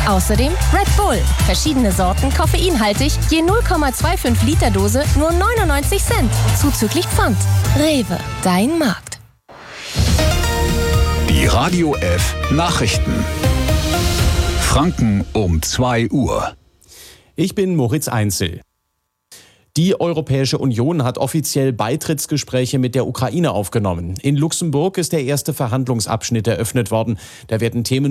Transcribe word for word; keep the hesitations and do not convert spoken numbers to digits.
Außerdem Red Bull. Verschiedene Sorten, koffeinhaltig, je null Komma fünfundzwanzig Liter Dose, nur neunundneunzig Cent. Zuzüglich Pfand. Rewe, dein Markt. Die Radio F Nachrichten. Franken um zwei Uhr. Ich bin Moritz Einzel. Die Europäische Union hat offiziell Beitrittsgespräche mit der Ukraine aufgenommen. In Luxemburg ist der erste Verhandlungsabschnitt eröffnet worden. Da werden Themen